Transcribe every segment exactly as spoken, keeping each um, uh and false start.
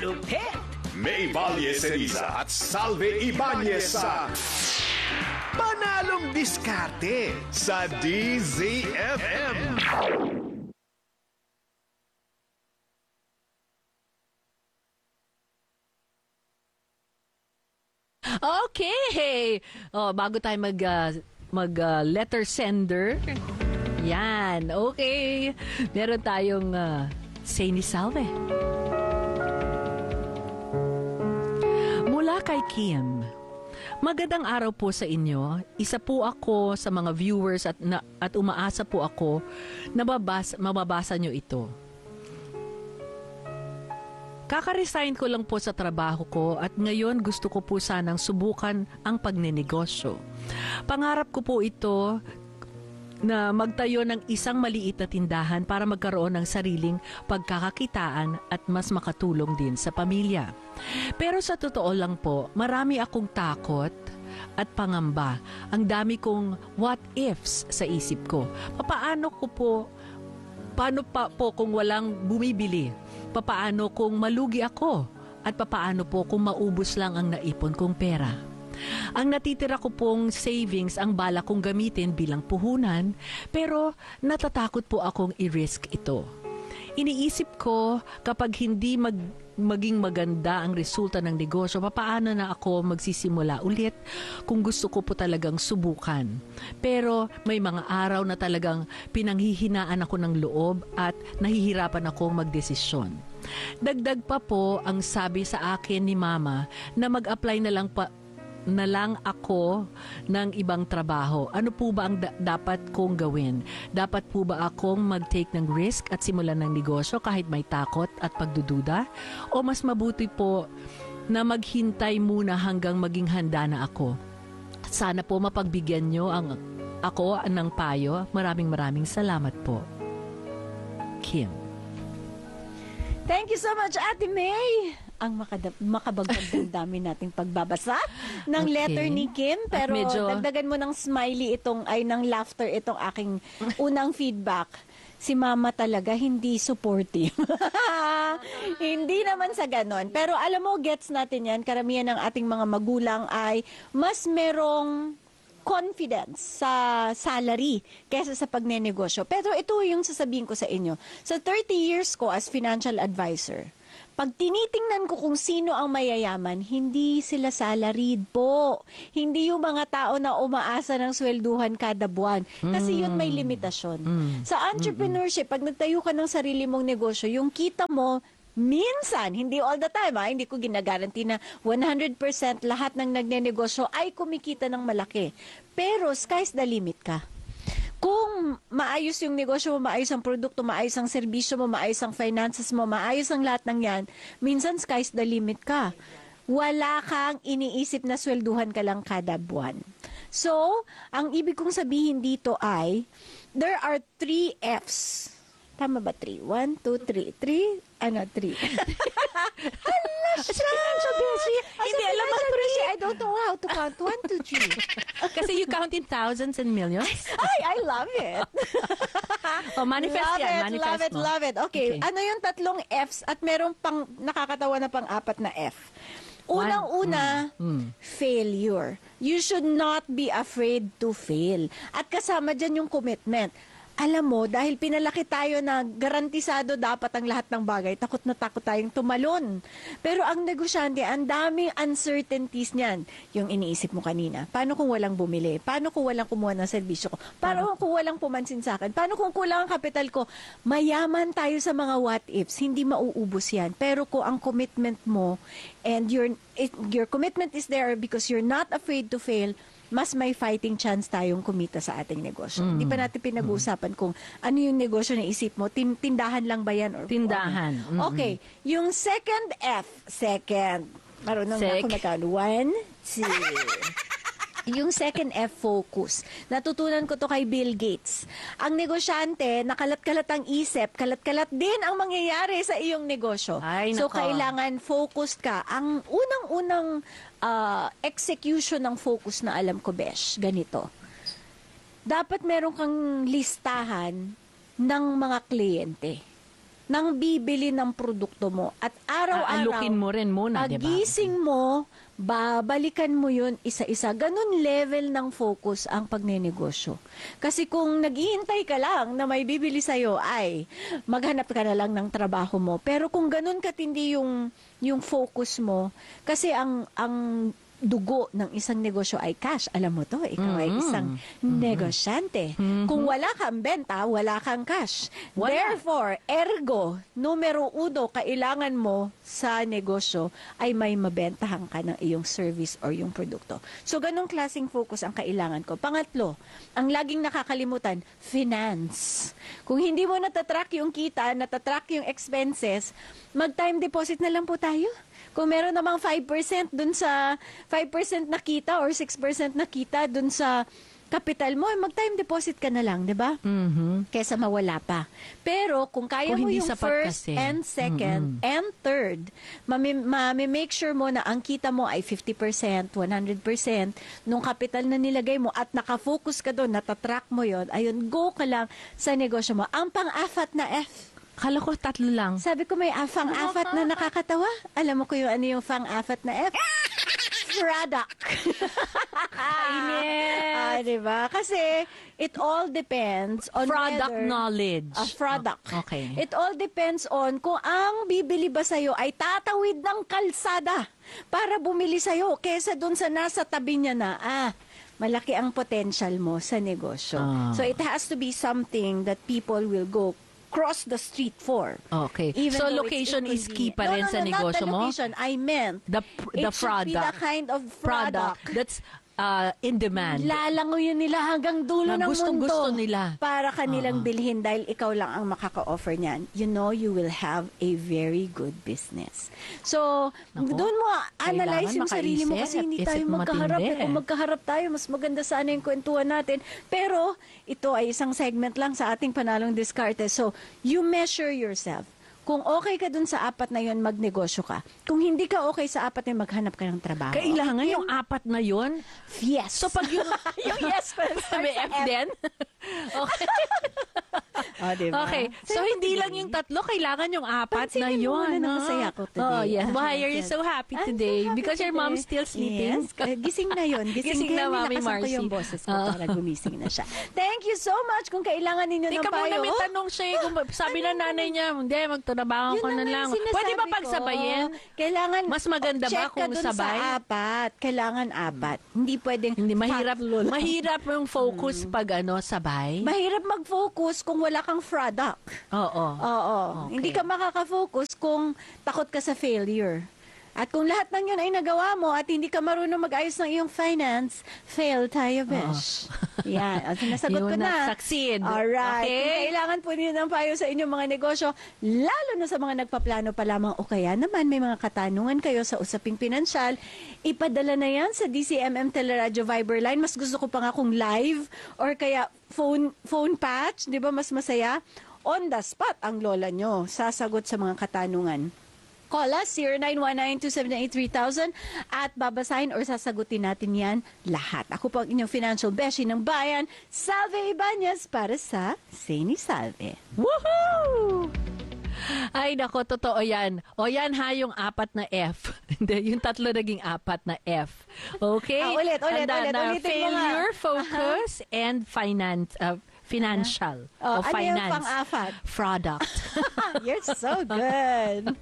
malupit. May Valle Ceriza at Salve Ibanez sa Panalong Diskarte sa D Z F M. Okay. Oh, bago tayo mag uh, mag uh, letter sender. Yan. Okay. Meron tayong uh, say ni Salve. Mula kay Kim. Magandang araw po sa inyo. Isa po ako sa mga viewers at na, at umaasa po ako na babasa, mababasa nyo ito. Kaka-resign ko lang po sa trabaho ko at ngayon gusto ko po sanang subukan ang pagnenegosyo. Pangarap ko po ito na magtayo ng isang maliit na tindahan para magkaroon ng sariling pagkakakitaan at mas makatulong din sa pamilya. Pero sa totoo lang po, marami akong takot at pangamba. Ang dami kong what ifs sa isip ko. Papaano ko po, paano pa po kung walang bumibili? Papaano kung malugi ako? At papaano po kung maubos lang ang naipon kong pera? Ang natitira ko pong savings ang bala kong gamitin bilang puhunan, pero natatakot po akong i-risk ito. Iniisip ko kapag hindi mag, maging maganda ang resulta ng negosyo, papaano na ako magsisimula ulit kung gusto ko po talagang subukan. Pero may mga araw na talagang pinanghihinaan ako ng loob at nahihirapan akong magdesisyon. Dagdag pa po ang sabi sa akin ni Mama na mag-apply na lang pa na lang ako ng ibang trabaho. Ano po ba ang da- dapat kong gawin? Dapat po ba akong mag-take ng risk at simulan ng negosyo kahit may takot at pagdududa? O mas mabuti po na maghintay muna hanggang maging handa na ako? Sana po mapagbigyan nyo ang ako ng payo. Maraming maraming salamat po. Kim. Thank you so much, Ate May. Ang makada- makabagdag ng dami nating pagbabasa ng Okay. letter ni Kim. Pero medyo- dagdagan mo ng smiley itong, ay ng laughter itong aking unang feedback. Si Mama talaga hindi supportive. Hindi naman sa ganon. Pero alam mo, gets natin yan. Karamihan ng ating mga magulang ay mas merong confidence sa salary kaysa sa pagnenegosyo. Pero ito yung sasabihin ko sa inyo. Sa thirty years ko as financial advisor, pag tinitingnan ko kung sino ang mayayaman, hindi sila salaried po. Hindi yung mga tao na umaasa ng swelduhan kada buwan. Kasi yun may limitasyon. Sa entrepreneurship, pag nagtayo ka ng sarili mong negosyo, yung kita mo, minsan, hindi all the time, ha? Hindi ko ginagaranti na one hundred percent lahat ng nagnenegosyo ay kumikita ng malaki. Pero sky's the limit ka. Kung maayos yung negosyo mo, maayos ang produkto, maayos ang serbisyo mo, maayos ang finances mo, maayos ang lahat ng yan, minsan sky's the limit ka. Wala kang iniisip na swelduhan ka lang kada buwan. So, ang ibig kong sabihin dito ay, there are three F's. Tama ba three? One, two, three. Three? Ano, three? Hala siya! So busy. Hindi, alam mo, I don't know how to count. One, two, three. Kasi you count in thousands and millions. Ay, I love it. Oh, manifest love yan. it, Manifest love it, mo. love it. Okay. Okay. Ano yung tatlong F's at merong pang nakakatawa na pang-apat na F? Unang-una, Mm, mm. failure. You should not be afraid to fail. At kasama dyan yung commitment. Alam mo, dahil pinalaki tayo na garantisado dapat ang lahat ng bagay, takot na takot tayong tumalon. Pero ang negosyante, ang daming uncertainties niyan. Yung iniisip mo kanina, paano kung walang bumili? Paano kung walang kumuha ng serbisyo ko? Paano kung walang pumansin sa akin? Paano kung kulang ang kapital ko? Mayaman tayo sa mga what ifs, hindi mauubos yan. Pero kung ang commitment mo and your, it, your commitment is there because you're not afraid to fail, mas may fighting chance tayong kumita sa ating negosyo. Hindi pa natin pinag-uusapan kung ano yung negosyo na isip mo. Tin- tindahan lang ba yan? Or Tindahan. ano? Okay. Yung second F, second. Marunong na Sec. ako magkano. One, two. Yung second F, focus. Natutunan ko to kay Bill Gates. Ang negosyante, nakalat-kalat ang isip, kalat-kalat din ang mangyayari sa iyong negosyo. Ay, so, nako. kailangan focused ka. Ang unang-unang uh, execution ng focus na alam ko, Besh, ganito. Dapat meron kang listahan ng mga kliyente. nang bibili ng produkto mo. At araw-araw, Aalukin mo rin muna, di ba? pagising mo, babalikan mo yun isa-isa. Ganun level ng focus ang pagnenegosyo. Kasi kung naghihintay ka lang na may bibili sa'yo, ay maghanap ka na lang ng trabaho mo. Pero kung ganun katindi yung, yung focus mo, kasi ang, ang dugo ng isang negosyo ay cash. Alam mo to, ikaw ay Mm-hmm. isang negosyante. Kung wala kang benta, wala kang cash. Wala. Therefore, ergo, numero uno, kailangan mo sa negosyo ay may mabentahan ka ng iyong service or yung produkto. So, ganong klaseng focus ang kailangan ko. Pangatlo, ang laging nakakalimutan, finance. Kung hindi mo natatrack yung kita, natatrack yung expenses, mag-time deposit na lang po tayo. Kung meron namang five percent dun sa five percent na kita or six percent na kita dun sa capital mo, mag-time deposit ka na lang, di ba? Mhm. Kesa mawala pa. Pero kung kaya Kung mo hindi yung sapat first kasi. and second and third, mami- mami-make sure mo na ang kita mo ay fifty percent, one hundred percent nung capital na nilagay mo at nakafocus ka doon, natatrack mo yon, ayun, go ka lang sa negosyo mo. Ang pang-apat na F, Kala ko tatlo lang. sabi ko may afang-afat na nakakatawa. Alam mo ko yung ano yung fang-afat na F? Product. Kainis. Ah, diba? Kasi it all depends on Product whether- knowledge. A product. Oh, okay. It all depends on kung ang bibili ba sa'yo ay tatawid ng kalsada para bumili sa'yo kesa dun sa nasa tabi niya na, ah, malaki ang potential mo sa negosyo. Ah. So it has to be something that people will go cross the street for. Okay. Even So though it's location is key inconvenient. pa rin no, no, sa no, negosyo not the mo? location. I meant The it the should be the product. kind of Product product. that's uh, in demand. Lalangoyin nila hanggang dulo Na ng gustong-gusto mundo nila. para kanilang Oo. bilhin dahil ikaw lang ang makaka-offer niyan. You know, you will have a very good business. So, Naku, doon mo analyze kailangan yung sarili mo kasi makaisip. hindi Isip tayo mo magkaharap. matindi. Eh. Kung magkaharap tayo, mas maganda sana yung kwentuhan natin. Pero, ito ay isang segment lang sa ating panalong diskarte. So, you measure yourself. Kung okay ka dun sa apat na yon, magnegosyo ka. Kung hindi ka okay sa apat na yun, maghanap ka ng trabaho. Kailangan yung apat na yon. Yes. So pag yung, yung yes pa may F din? Okay. Oh, diba? Okay. So hindi lang yung tatlo, kailangan yung apat na Pansinin mo yon. muna na ah. masaya ako today. Oh, yes. Ah, Why are you yes. so happy I'm so today? happy Because your today. mom's still sleeping? Yes. Eh, gising na yun. Gising, Gising na, kaya Mami nilakasan ko Marcy. yung boses ko Oo. para gumising na siya. Thank you so much kung kailangan ninyo ng Teka payo. muna, may tanong siya. eh, Kung, sabi na nanay niya, hindi, magtrabaho Yun ko na naman lang. yung sinasabi Pwede ba ko. pagsabayin? Kailangan, Mas maganda ba check ka kung dun sabay? sa apat. Kailangan apat. Hindi pwedeng Hindi, mahirap. tatlo lang. Mahirap yung focus pag ano, sabay. Mahirap mag-focus kung wala kang product. Oo. Oo. Okay. Hindi ka makaka-focus kung takot ka sa failure. At kung lahat ng yun ay nagawa mo at hindi ka marunong mag-ayos ng iyong finance, fail tayo, besh. Yan. At nasagot You ko will not na. succeed. Alright. Okay? Kung kailangan po niyo ng payo sa inyong mga negosyo, lalo na sa mga nagpaplano pa lamang o kaya naman may mga katanungan kayo sa usaping pinansyal, ipadala na yan sa D C M M Teleradio Viber line. Mas gusto ko pa nga kung live or kaya phone phone patch, di ba mas masaya? On the spot ang lola nyo sasagot sa mga katanungan. Call us zero nine one nine two seven eight three thousand at babasahin or sasagutin natin yan lahat. Ako po ang inyong financial beshi ng bayan, Salve Ibanez para sa Seni Salve. Woohoo! Ay, nako, totoo yan. O yan ha, yung apat na F. Hindi, yung tatlo naging apat na F. Okay? Ah, ulit, ulit, Tandaan ulit. na, Ulitin mo nga. failure, focus, and finance, uh, financial. Oh, o ano yung finance. pang-apat? Product. You're so good.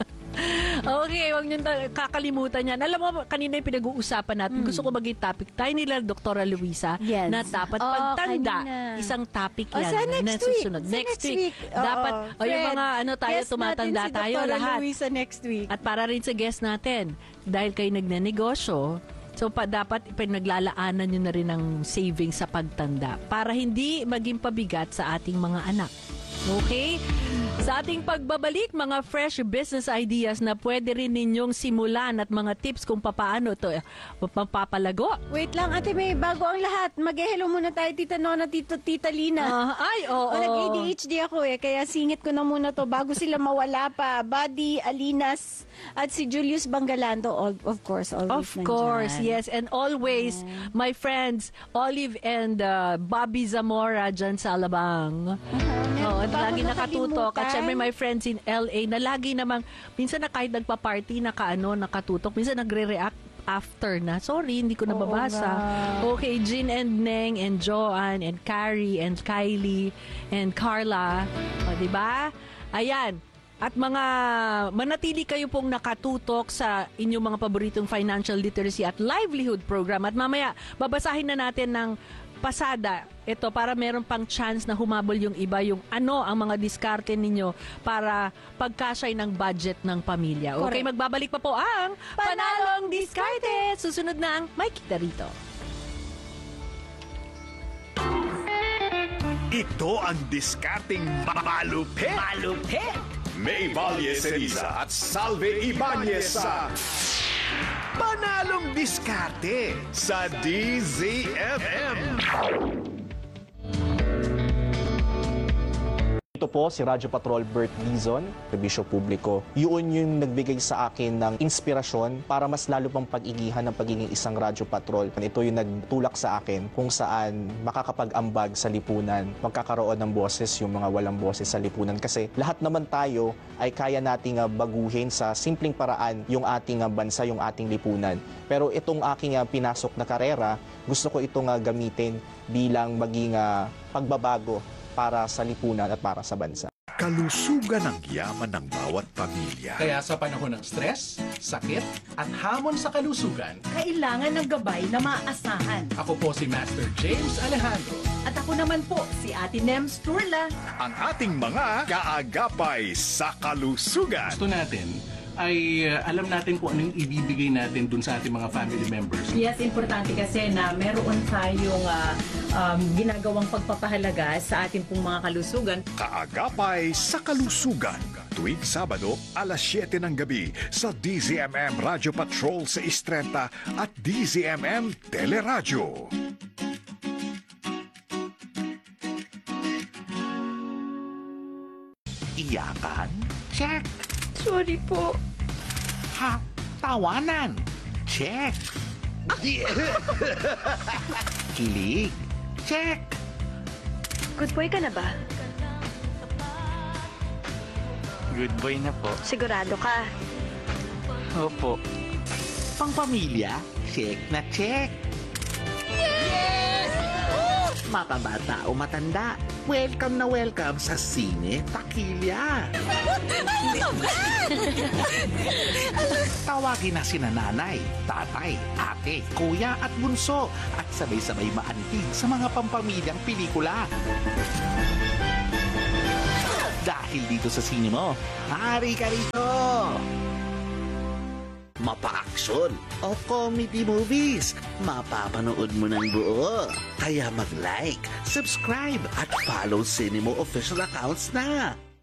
Okay, wag niyo ta- kakalimutan yan. Alam mo, kanina yung pinag-uusapan natin, gusto ko maging topic tayo nila, Doktora Luisa, Yes. na dapat Oh, pagtanda. kanina. Isang topic O, yan. sa next na week. susunod. Sa Next, next week. week. Dapat, Oo. o yung Fred, mga ano tayo, guest tumatanda natin si tayo Doktora lahat. Luisa next week. At para rin sa guest natin, dahil kayo nagnenegosyo, so pa, dapat pinaglalaanan nyo na rin ng savings sa pagtanda para hindi maging pabigat sa ating mga anak. Okay? Sa ating pagbabalik, mga fresh business ideas na pwede rin ninyong simulan at mga tips kung paano ito mapapalago. Wait lang, ate, may bago ang lahat. Mag-hello muna tayo, Tita Nona, Tito, Tita Lina. Ah, ay, oo. O, nag-A D H D ako eh, kaya singit ko na muna to bago sila mawala pa. Buddy, Alinas, at si Julius Bangalando, all, of course, always Of course, nandyan. yes. And always, my friends, Olive and uh, Bobby Zamora dyan sa Alabang. Oo, Bago lagi nakatutok. nakalimutan. At syempre, my friends in L A na lagi namang, minsan na kahit nagpa-party, naka-ano, nakatutok, minsan nagre-react after na. Sorry, hindi ko nababasa. Okay, Jean and Neng and Joanne and Carrie and Kylie and Carla. O, diba? Ayan. At mga manatili kayo pong nakatutok sa inyong mga paboritong financial literacy at livelihood program. At mamaya, babasahin na natin ng pasada ito para meron pang chance na humabol yung iba, yung ano ang mga diskarte ninyo para pagkasay ng budget ng pamilya. Okay, Correct. magbabalik pa po ang Panalong Diskarte. Susunod na ang May Kita Rito. Ito ang diskarting malupit. Malupit! May Valles Eliza at Salve Ibanez sa Panalong Diskarte sa D Z M M. Ito po si Radyo Patrol Bert Dizon, Serbisyo Publiko. Yun yung nagbigay sa akin ng inspirasyon para mas lalo pang pag-igihan ng pagiging isang Radyo Patrol. Ito yung nagtulak sa akin kung saan makakapag-ambag sa lipunan, magkakaroon ng boses yung mga walang boses sa lipunan. Kasi lahat naman tayo ay kaya nating uh, baguhin sa simpleng paraan yung ating uh, bansa, yung ating lipunan. Pero itong aking uh, pinasok na karera, gusto ko itong uh, gamitin bilang maging uh, pagbabago para sa lipunan at para sa bansa. Kalusugan ang yaman ng bawat pamilya. Kaya sa panahon ng stress, sakit, at hamon sa kalusugan, Kailangan ng gabay na maaasahan. ako po si Master James Alejandro. At ako naman po, si Ate Nems Turla. Ang ating mga kaagapay sa kalusugan. Gusto natin ay uh, alam natin kung anong ibibigay natin dun sa ating mga family members. Yes, importante kasi na meron tayong ah, um, ginagawang pagpapahalaga sa ating pong mga kalusugan. Kaagapay sa kalusugan. Tuwing Sabado, alas siyete ng gabi sa D Z M M Radio Patrol sa Istrenta at D Z M M Teleradyo. Iyakan? Check. Sorry po. Ha? Tawanan? Check. Kilig? Check. Good boy ka na ba? Good boy na po. Sigurado ka? Opo. Pangpamilya? Check na check. Mapabata o matanda, welcome na welcome sa Sine Takilya. Tawagin na sina nanay, tatay, ate, kuya at bunso at sabay-sabay maantig sa mga pampamilyang pelikula. Dahil dito sa sine mo, hari ka rito! Mapa-aksyon o comedy movies, mapapanood mo ng buo. Kaya mag-like, subscribe at follow Cinemo official accounts na.